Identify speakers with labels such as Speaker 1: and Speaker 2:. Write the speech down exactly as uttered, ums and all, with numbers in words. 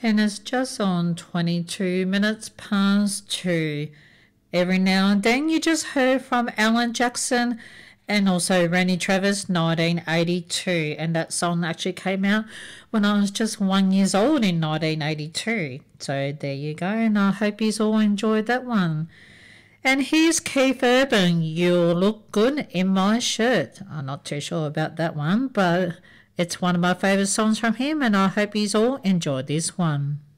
Speaker 1: And it's just on twenty-two minutes past two. Every now and then you just heard from Alan Jackson and also Randy Travis, nineteen eighty-two. And that song actually came out when I was just one years old in nineteen eighty-two. So there you go, and I hope you all enjoyed that one. And here's Keith Urban, You Look Good in My Shirt. I'm not too sure about that one, but it's one of my favourite songs from him, and I hope you all enjoyed this one.